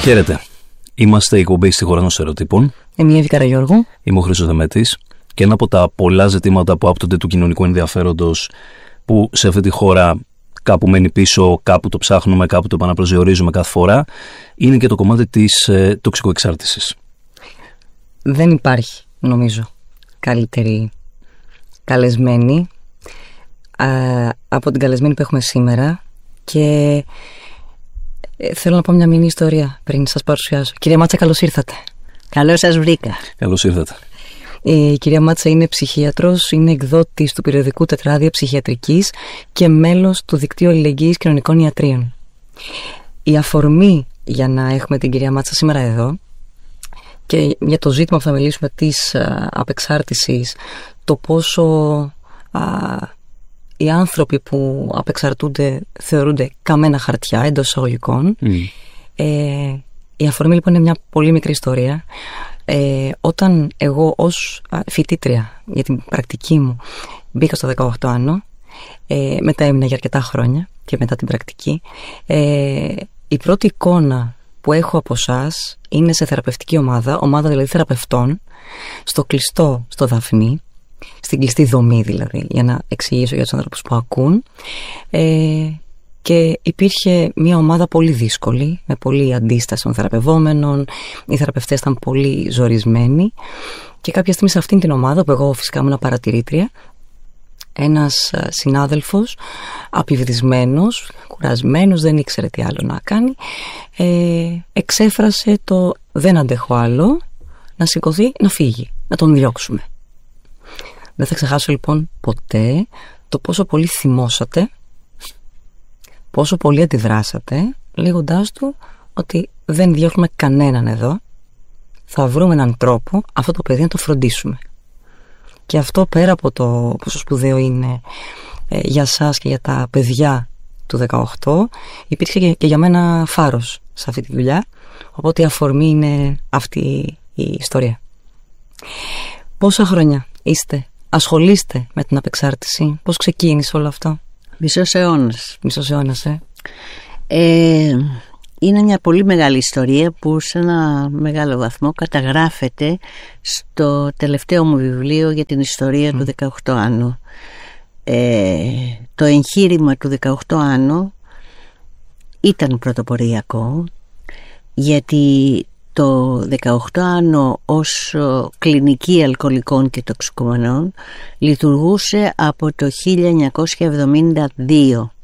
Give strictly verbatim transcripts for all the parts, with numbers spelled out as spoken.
Χαίρετε. Είμαστε η εκπομπή Στη Χώρα των Στερεοτύπων. Είμαι η Εύη Καραγιώργου. Είμαι ο Χρήστος Δεμέτης. Και ένα από τα πολλά ζητήματα που άπτονται του κοινωνικού ενδιαφέροντος, που σε αυτή τη χώρα κάπου μένει πίσω, κάπου το ψάχνουμε, κάπου το επαναπροσδιορίζουμε κάθε φορά, είναι και το κομμάτι της ε, τοξικοεξάρτησης. Δεν υπάρχει, νομίζω, καλύτερη καλεσμένη α, από την καλεσμένη που έχουμε σήμερα. Και ε, θέλω να πω μια μήνυ ιστορία πριν σας παρουσιάσω. Κυρία Μάτσα, καλώς ήρθατε. Καλώς σας βρήκα. Καλώς ήρθατε. Η κυρία Μάτσα είναι ψυχίατρος, είναι εκδότης του περιοδικού Τετράδια Ψυχιατρικής και μέλος του Δικτύου Αλληλεγγύης Κοινωνικών Ιατρίων. Η αφορμή για να έχουμε την κυρία Μάτσα σήμερα εδώ και για το ζήτημα που θα μιλήσουμε της α, απεξάρτησης, το πόσο α, οι άνθρωποι που απεξαρτούνται θεωρούνται καμένα χαρτιά εντός εισαγωγικών. Mm. Ε, η αφορμή λοιπόν είναι μια πολύ μικρή ιστορία. Ε, όταν εγώ ως φοιτήτρια για την πρακτική μου μπήκα στο δεκαοκτώ άνω, ε, μετά έμεινα για αρκετά χρόνια και μετά την πρακτική, ε, η πρώτη εικόνα που έχω από εσάς είναι σε θεραπευτική ομάδα, ομάδα δηλαδή θεραπευτών, στο κλειστό, στο Δαφνί, στην κλειστή δομή δηλαδή, για να εξηγήσω για τους ανθρώπους που ακούν. Ε, Και υπήρχε μια ομάδα πολύ δύσκολη, με πολλή αντίσταση των θεραπευόμενων. Οι θεραπευτές ήταν πολύ ζορισμένοι. Και κάποια στιγμή σε αυτήν την ομάδα, που εγώ φυσικά ήμουν παρατηρήτρια, ένας συνάδελφος, απειβδισμένος, κουρασμένος, δεν ήξερε τι άλλο να κάνει, ε, εξέφρασε το «δεν αντέχω άλλο», να σηκωθεί, να φύγει, να τον διώξουμε. Δεν θα ξεχάσω λοιπόν ποτέ το πόσο πολύ θυμώσατε, πόσο πολύ αντιδράσατε, λέγοντάς του ότι δεν διώχνουμε κανέναν εδώ, θα βρούμε έναν τρόπο αυτό το παιδί να το φροντίσουμε. Και αυτό, πέρα από το πόσο σπουδαίο είναι ε, για σας και για τα παιδιά του δεκαοκτώ, υπήρξε και, και για μένα φάρος σε αυτή τη δουλειά, οπότε η αφορμή είναι αυτή η ιστορία. Πόσα χρόνια είστε, ασχολείστε με την απεξάρτηση, πώς ξεκίνησε όλο αυτό? Μισός αιώνας. Μισός αιώνας, ε. ε. Είναι μια πολύ μεγάλη ιστορία που σε ένα μεγάλο βαθμό καταγράφεται στο τελευταίο μου βιβλίο για την ιστορία mm. του δεκαοκτώ άνω. Ε, το εγχείρημα του δεκαοκτώ άνω ήταν πρωτοποριακό, γιατί το δεκαοκτώ άνω ως κλινική αλκοολικών και τοξικομανών λειτουργούσε από το χίλια εννιακόσια εβδομήντα δύο.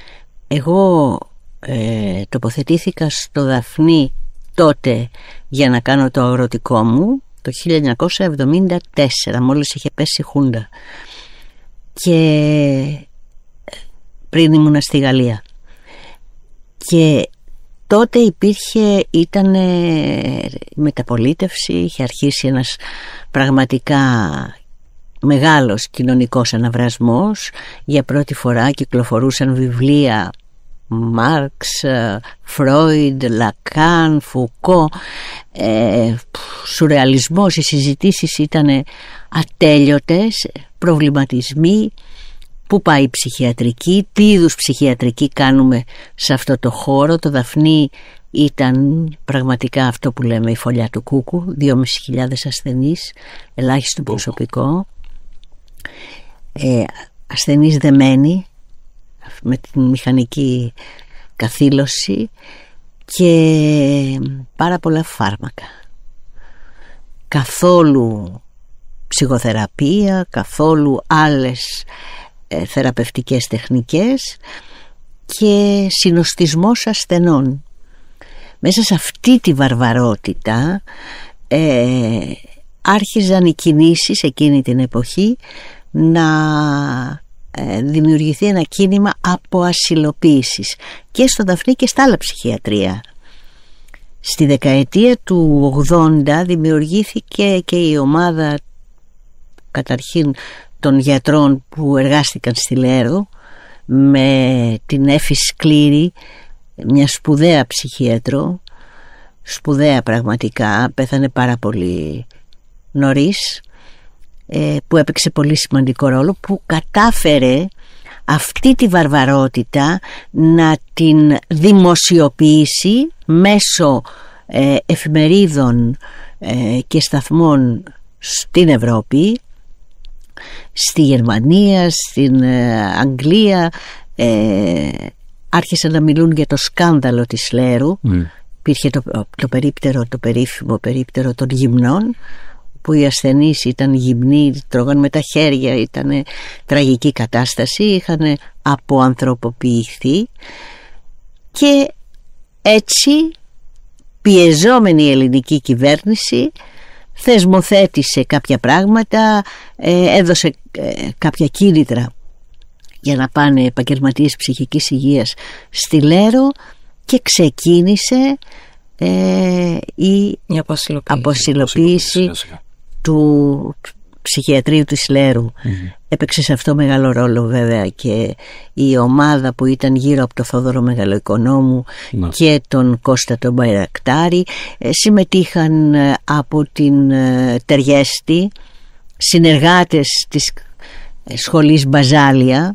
Εγώ ε, τοποθετήθηκα στο Δαφνί τότε για να κάνω το αγροτικό μου το χίλια εννιακόσια εβδομήντα τέσσερα, μόλις είχε πέσει η Χούντα, και πριν ήμουνα στη Γαλλία. Και τότε υπήρχε, ήταν μεταπολίτευση, είχε αρχίσει ένας πραγματικά μεγάλος κοινωνικός αναβρασμός. Για πρώτη φορά κυκλοφορούσαν βιβλία Μάρξ, Φρόιντ, Λακάν, Φουκώ, ε, σουρεαλισμός, οι συζητήσεις ήταν ατέλειωτες, προβληματισμοί. Πού πάει η ψυχιατρική, τι είδους ψυχιατρική κάνουμε σε αυτό το χώρο. Το Δαφνί ήταν πραγματικά αυτό που λέμε η φωλιά του κούκου, δυόμισι χιλιάδες ασθενείς, ελάχιστο προσωπικό, ε, ασθενείς δεμένοι με την μηχανική καθήλωση και πάρα πολλά φάρμακα. Καθόλου ψυχοθεραπεία, καθόλου άλλες ε, θεραπευτικές τεχνικές και συνοστισμός ασθενών. Μέσα σε αυτή τη βαρβαρότητα ε, άρχιζαν οι κινήσεις εκείνη την εποχή να ε, δημιουργηθεί ένα κίνημα αποασυλοποίησης και στο Δαφνί και στα άλλα ψυχιατρία. Στη δεκαετία του ογδόντα δημιουργήθηκε και η ομάδα καταρχήν των γιατρών που εργάστηκαν στη Λέρο, με την Έφη Σκλήρη, μια σπουδαία ψυχίατρο, σπουδαία πραγματικά, πέθανε πάρα πολύ νωρίς, που έπαιξε πολύ σημαντικό ρόλο, που κατάφερε αυτή τη βαρβαρότητα να την δημοσιοποιήσει μέσω ε, εφημερίδων ε, και σταθμών στην Ευρώπη, στη Γερμανία, στην ε, Αγγλία, ε, άρχισαν να μιλούν για το σκάνδαλο της Λέρου. Mm. Υπήρχε το, το περίπτερο, το περίφημο περίπτερο των γυμνών, που οι ασθενείς ήταν γυμνοί, τρώγαν με τα χέρια, ήταν τραγική κατάσταση, είχαν αποανθρωποποιηθεί, και έτσι πιεζόμενη η ελληνική κυβέρνηση θεσμοθέτησε κάποια πράγματα, ε, έδωσε ε, κάποια κίνητρα για να πάνε επαγγελματίες ψυχικής υγείας στη Λέρο, και ξεκίνησε ε, η, η αποσυλλοποίηση του ψυχιατρίου της Λέρου. Mm-hmm. Έπαιξε σε αυτό μεγάλο ρόλο βέβαια και η ομάδα που ήταν γύρω από τον Θόδωρο Μεγαλοοικονόμου mm-hmm. και τον Κώστα τον Μπαϊρακτάρη. ε, συμμετείχαν ε, από την ε, Τεριέστη συνεργάτες της ε, σχολής Μπαζάλια,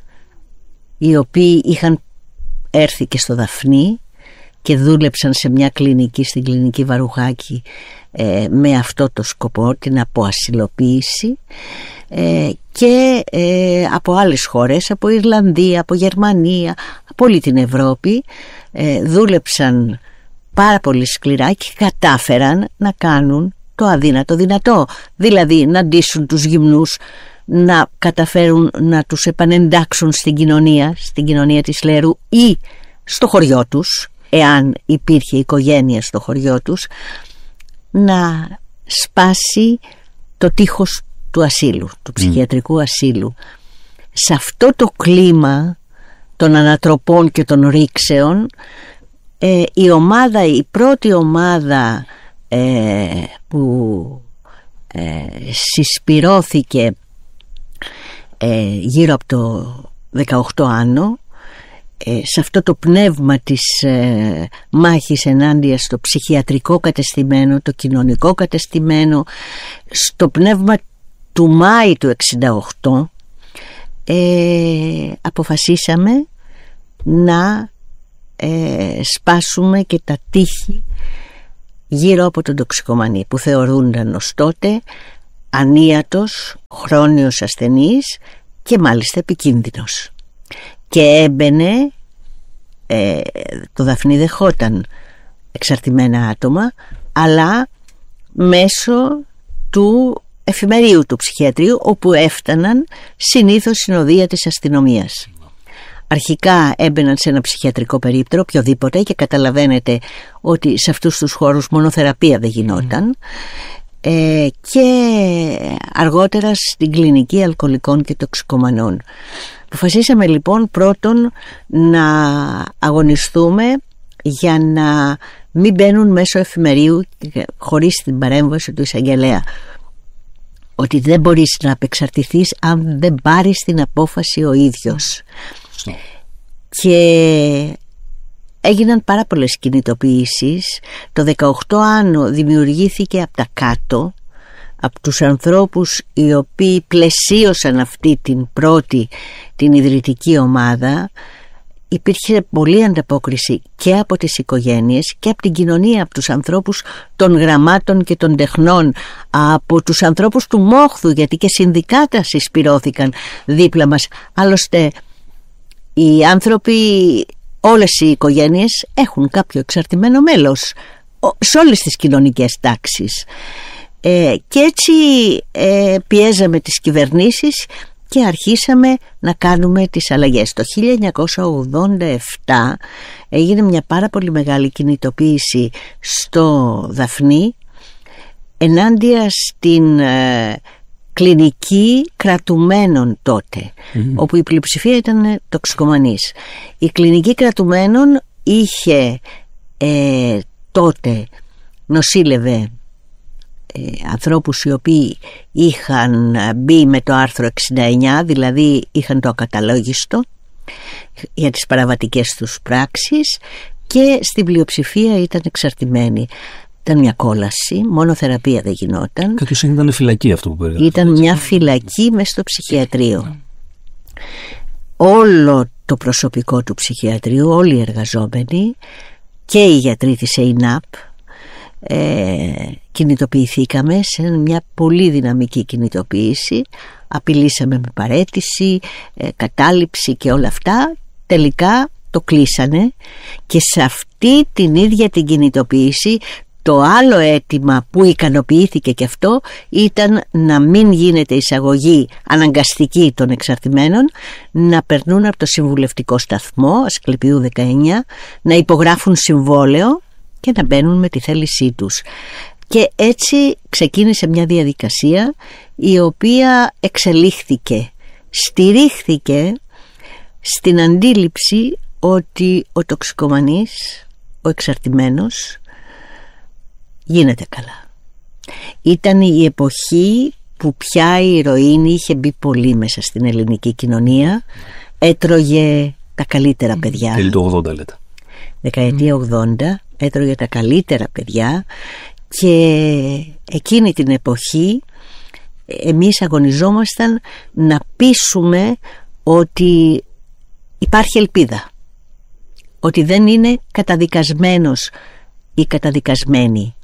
οι οποίοι είχαν έρθει και στο Δαφνί και δούλεψαν σε μια κλινική, στην κλινική Βαρουχάκη, ε, με αυτό το σκοπό, την αποασυλοποίηση, ε, και ε, από άλλες χώρες, από Ιρλανδία, από Γερμανία, από όλη την Ευρώπη, ε, δούλεψαν πάρα πολύ σκληρά και κατάφεραν να κάνουν το αδύνατο δυνατό, δηλαδή να ντύσουν τους γυμνούς, να καταφέρουν να τους επανεντάξουν στην κοινωνία, στην κοινωνία της Λέρου ή στο χωριό τους, εάν υπήρχε οικογένεια στο χωριό τους, να σπάσει το τείχος του ασύλου, του ψυχιατρικού ασύλου. Σε αυτό το κλίμα των ανατροπών και των ρήξεων, ε, η ομάδα, η πρώτη ομάδα ε, που ε, συσπυρώθηκε ε, γύρω από το δεκαοκτώ Άνω, ε, σε αυτό το πνεύμα της ε, μάχης ενάντια στο ψυχιατρικό κατεστημένο, το κοινωνικό κατεστημένο, στο πνεύμα του Μάη του εξήντα οκτώ, ε, αποφασίσαμε να ε, σπάσουμε και τα τείχη γύρω από τον τοξικομανή, που θεωρούνταν ως τότε ανίατος, χρόνιος ασθενής και μάλιστα επικίνδυνος. Και έμπαινε, ε, το Δαφνί δεχόταν εξαρτημένα άτομα, αλλά μέσω του εφημερίου του ψυχιατρίου, όπου έφταναν συνήθως συνοδεία της αστυνομίας. Αρχικά έμπαιναν σε ένα ψυχιατρικό περίπτερο, οποιοδήποτε, και καταλαβαίνετε ότι σε αυτούς τους χώρους μονοθεραπεία δεν γινόταν. Ε, και αργότερα στην κλινική αλκοολικών και τοξικομανών. Αποφασίσαμε λοιπόν πρώτον να αγωνιστούμε για να μην μπαίνουν μέσω εφημερίου χωρίς την παρέμβαση του εισαγγελέα, ότι δεν μπορείς να απεξαρτηθείς αν δεν πάρεις την απόφαση ο ίδιος. Mm. Και έγιναν πάρα πολλές κινητοποιήσεις. Το δεκαοκτώ Άνω δημιουργήθηκε από τα κάτω, από τους ανθρώπους οι οποίοι πλαισίωσαν αυτή την πρώτη, την ιδρυτική ομάδα. Υπήρχε πολλή ανταπόκριση και από τις οικογένειες και από την κοινωνία, από τους ανθρώπους των γραμμάτων και των τεχνών, από τους ανθρώπους του μόχθου, γιατί και συνδικάτα συσπυρώθηκαν δίπλα μας. Άλλωστε οι άνθρωποι, όλες οι οικογένειες έχουν κάποιο εξαρτημένο μέλος σε όλες τις κοινωνικές τάξεις. Ε, και έτσι ε, πιέζαμε τις κυβερνήσεις και αρχίσαμε να κάνουμε τις αλλαγές. Το χίλια εννιακόσια ογδόντα επτά έγινε μια πάρα πολύ μεγάλη κινητοποίηση στο Δαφνί ενάντια στην ε, κλινική κρατουμένων τότε, mm-hmm. όπου η πλειοψηφία ήταν τοξικομανείς. Η κλινική κρατουμένων είχε ε, τότε νοσήλευε ε, ανθρώπους οι οποίοι είχαν μπει με το άρθρο εξήντα εννιά, δηλαδή είχαν το ακαταλόγιστο για τις παραβατικές τους πράξεις, και στην πλειοψηφία ήταν εξαρτημένοι. Ήταν μια κόλαση, μόνο θεραπεία δεν γινόταν. Κάποιος ήταν φυλακή αυτό που περιγράφει. Ήταν μια φυλακή μες στο ψυχιατρίο. Όλο το προσωπικό του ψυχιατρίου, όλοι οι εργαζόμενοι και οι γιατροί της ΕΙΝΑΠ, ε, κινητοποιηθήκαμε σε μια πολύ δυναμική κινητοποίηση, απειλήσαμε με παραίτηση, ε, κατάληψη και όλα αυτά. Τελικά το κλείσανε, και σε αυτή την ίδια την κινητοποίηση το άλλο αίτημα που ικανοποιήθηκε και αυτό ήταν να μην γίνεται εισαγωγή αναγκαστική των εξαρτημένων, να περνούν από το συμβουλευτικό σταθμό Ασκληπιού δεκαεννιά, να υπογράφουν συμβόλαιο και να μπαίνουν με τη θέλησή τους. Και έτσι ξεκίνησε μια διαδικασία η οποία εξελίχθηκε, στηρίχθηκε στην αντίληψη ότι ο τοξικομανής, ο εξαρτημένος, γίνεται καλά. Ήταν η εποχή που πια η ηρωίνη είχε μπει πολύ μέσα στην ελληνική κοινωνία, έτρωγε τα καλύτερα παιδιά. Τέλη του ογδόντα λέτε. Δεκαετία ογδόντα, έτρωγε τα καλύτερα παιδιά, και εκείνη την εποχή εμείς αγωνιζόμασταν να πείσουμε ότι υπάρχει ελπίδα, ότι δεν είναι καταδικασμένος ή καταδικασμένη.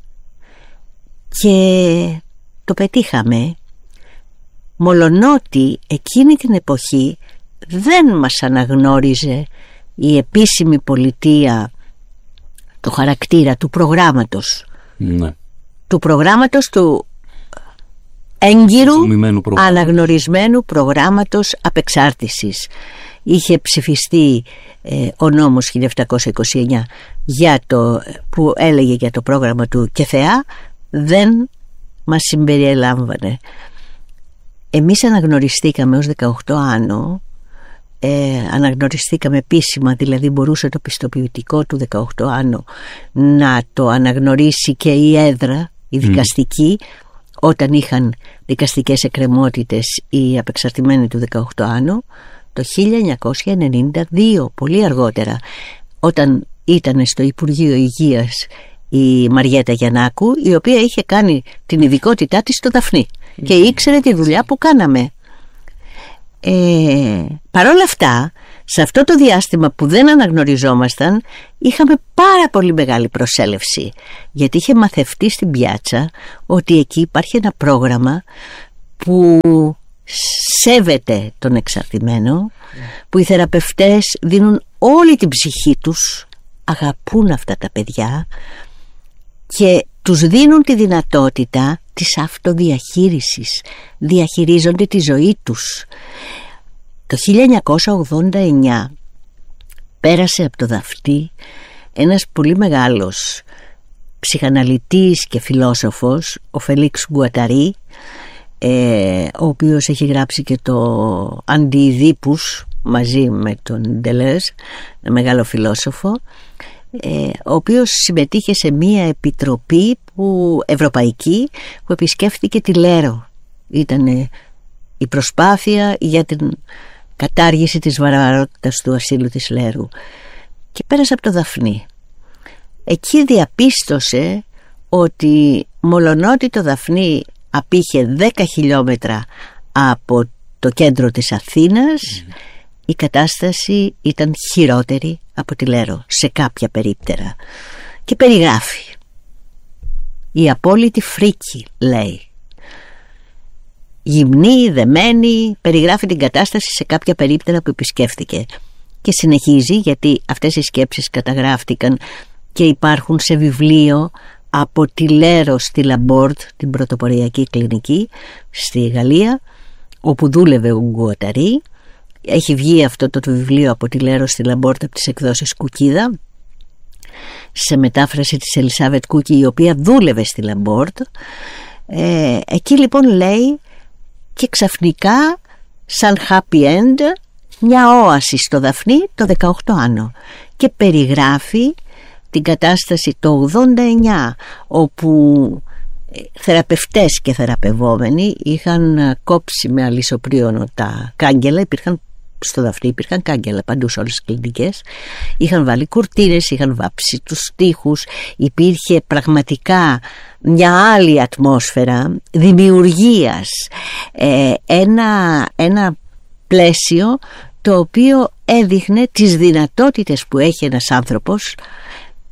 Και το πετύχαμε, μολονότι εκείνη την εποχή δεν μας αναγνώριζε η επίσημη πολιτεία το χαρακτήρα του προγράμματος, ναι. του προγράμματος του έγκυρου αναγνωρισμένου προγράμματος απεξάρτησης. Είχε ψηφιστεί ε, ο νόμος χίλια επτακόσια είκοσι εννιά για το, που έλεγε για το πρόγραμμα του ΚΕΘΕΑ, δεν μας συμπεριελάμβανε. Εμείς αναγνωριστήκαμε ως δεκαοκτώ άνω, ε, αναγνωριστήκαμε επίσημα, δηλαδή μπορούσε το πιστοποιητικό του δεκαοκτώ άνω να το αναγνωρίσει και η έδρα, η δικαστική, mm. όταν είχαν δικαστικές εκκρεμότητες οι απεξαρτημένοι του δεκαοκτώ άνω, το χίλια εννιακόσια ενενήντα δύο, πολύ αργότερα, όταν ήταν στο Υπουργείο Υγείας η Μαριέτα Γιαννάκου, η οποία είχε κάνει την ειδικότητά της στο Δαφνί και ήξερε τη δουλειά που κάναμε. Ε, Παρ' όλα αυτά, σε αυτό το διάστημα που δεν αναγνωριζόμασταν, είχαμε πάρα πολύ μεγάλη προσέλευση, γιατί είχε μαθευτεί στην πιάτσα ότι εκεί υπάρχει ένα πρόγραμμα που σέβεται τον εξαρτημένο, που οι θεραπευτές δίνουν όλη την ψυχή τους, αγαπούν αυτά τα παιδιά και τους δίνουν τη δυνατότητα της αυτοδιαχείρισης, διαχειρίζονται τη ζωή τους. Το χίλια εννιακόσια ογδόντα εννιά πέρασε από το Δαφτί ένας πολύ μεγάλος ψυχαναλυτής και φιλόσοφος, ο Φελίξ Γκουαταρί, ε, ο οποίος έχει γράψει και το Αντιειδίπους μαζί με τον Ντελέζ, ένα μεγάλο φιλόσοφο, ε, ο οποίος συμμετείχε σε μία επιτροπή που, ευρωπαϊκή, που επισκέφθηκε τη Λέρο. Ήταν η προσπάθεια για την κατάργηση της βαρβαρότητας του ασύλου της Λέρου, και πέρασε από το Δαφνί. Εκεί διαπίστωσε ότι μολονότι το Δαφνί απήχε δέκα χιλιόμετρα από το κέντρο της Αθήνας, mm. η κατάσταση ήταν χειρότερη από τη Λέρο σε κάποια περίπτερα, και περιγράφει η απόλυτη φρίκη, λέει, γυμνή, δεμένη, περιγράφει την κατάσταση σε κάποια περίπτερα που επισκέφθηκε, και συνεχίζει, γιατί αυτές οι σκέψεις καταγράφτηκαν και υπάρχουν σε βιβλίο από τη Λέρο στη Λαμπόρτ, την πρωτοποριακή κλινική στη Γαλλία, όπου δούλευε ο Γκουαταρί. Έχει βγει αυτό το βιβλίο από τη Λέρο στη Λαμπόρτ από τις εκδόσεις Κουκίδα, σε μετάφραση της Ελισάβετ Κούκη, η οποία δούλευε στη Λαμπόρτ. ε, εκεί λοιπόν λέει, και ξαφνικά σαν happy end, μια όαση στο Δαφνί το δεκαοκτώ άνω, και περιγράφει την κατάσταση το ογδόντα εννιά, όπου θεραπευτές και θεραπευόμενοι είχαν κόψει με αλυσοπρίωνο τα κάγκελα. Υπήρχαν στο Δαφνί, υπήρχαν κάγκελα παντού σε όλες τις κλινικές, είχαν βάλει κουρτίνες, είχαν βάψει τους τοίχους, υπήρχε πραγματικά μια άλλη ατμόσφαιρα δημιουργίας, ε, ένα, ένα πλαίσιο το οποίο έδειχνε τις δυνατότητες που έχει ένας άνθρωπος,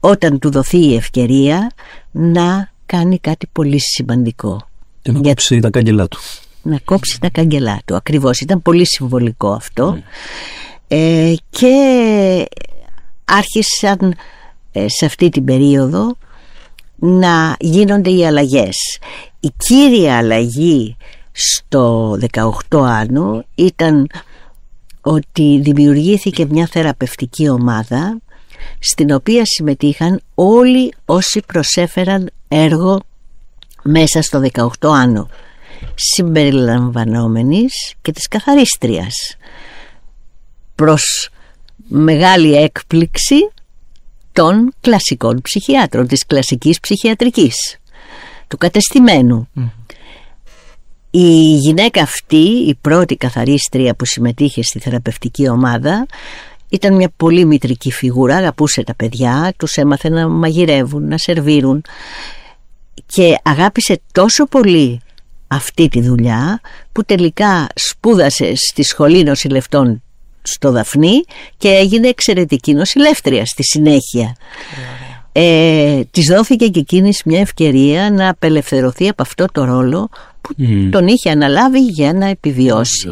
όταν του δοθεί η ευκαιρία να κάνει κάτι πολύ σημαντικό. Και να κόψει Για... τα κάγκελά του. Να κόψει τα κάγκελά του, ακριβώς. Ήταν πολύ συμβολικό αυτό. Mm. Ε, και άρχισαν ε, σε αυτή την περίοδο να γίνονται οι αλλαγές. Η κύρια αλλαγή στο δεκαοκτώ Άνω ήταν ότι δημιουργήθηκε μια θεραπευτική ομάδα στην οποία συμμετείχαν όλοι όσοι προσέφεραν έργο μέσα στο δεκαοκτώ Άνω, συμπεριλαμβανόμενης και της καθαρίστριας, προς μεγάλη έκπληξη των κλασικών ψυχιάτρων, της κλασικής ψυχιατρικής, του κατεστημένου. Mm. Η γυναίκα αυτή, η πρώτη καθαρίστρια που συμμετείχε στη θεραπευτική ομάδα, ήταν μια πολύ μητρική φιγούρα, αγαπούσε τα παιδιά, τους έμαθε να μαγειρεύουν, να σερβίρουν, και αγάπησε τόσο πολύ αυτή τη δουλειά που τελικά σπούδασε στη Σχολή Νοσηλευτών στο Δαφνί και έγινε εξαιρετική νοσηλεύτρια στη συνέχεια. Ε, της δόθηκε και εκείνης μια ευκαιρία να απελευθερωθεί από αυτό το ρόλο που mm. τον είχε αναλάβει για να επιβιώσει.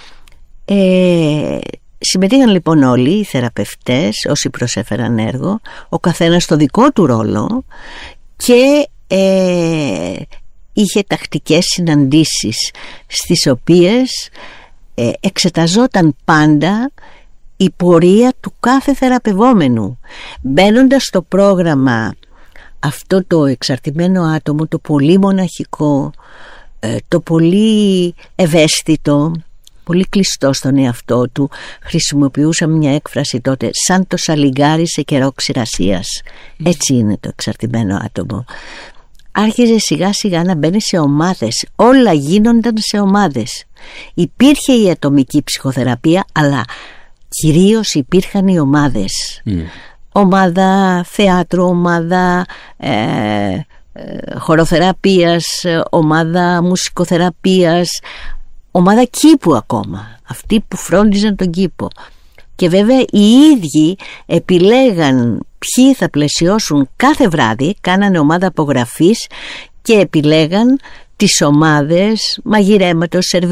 Ε, συμμετείχαν λοιπόν όλοι οι θεραπευτές, όσοι προσέφεραν έργο, ο καθένας στο δικό του ρόλο, και ε, είχε τακτικές συναντήσεις στις οποίες ε, εξεταζόταν πάντα η πορεία του κάθε θεραπευόμενου, μπαίνοντας στο πρόγραμμα αυτό το εξαρτημένο άτομο, το πολύ μοναχικό, το πολύ ευαίσθητο, πολύ κλειστό στον εαυτό του. Χρησιμοποιούσαμε μια έκφραση τότε, σαν το σαλιγκάρι σε καιρό ξηρασίας. Έτσι είναι το εξαρτημένο άτομο. Άρχιζε σιγά σιγά να μπαίνει σε ομάδες, όλα γίνονταν σε ομάδες. Υπήρχε η ατομική ψυχοθεραπεία, αλλά κυρίως υπήρχαν οι ομάδες. Mm. Ομάδα θεάτρου, ομάδα ε, ε, χοροθεραπείας, ομάδα μουσικοθεραπείας, ομάδα κήπου ακόμα, αυτοί που φρόντιζαν τον κήπο. Και βέβαια οι ίδιοι επιλέγαν ποιοι θα πλαισιώσουν κάθε βράδυ, κάνανε ομάδα απογραφής και επιλέγαν τις ομάδες μαγειρέματος, σερβι